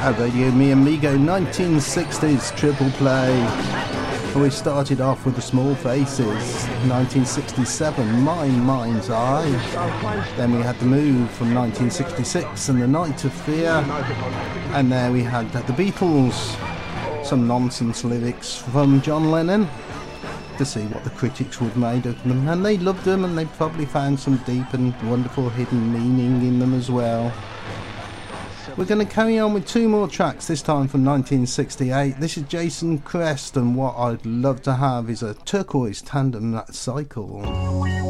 at Radio Me Amigo 1960s triple play. We started off with the Small Faces, 1967, My Mind's Eye. Then we had The Move from 1966 and The Night of Fear. And there we had The Beatles, some nonsense lyrics from John Lennon to see what the critics would make of them. And they loved them, and they probably found some deep and wonderful hidden meaning in them as well. We're going to carry on with two more tracks, this time from 1968. This is Jason Crest, and what I'd love to have is a turquoise tandem cycle.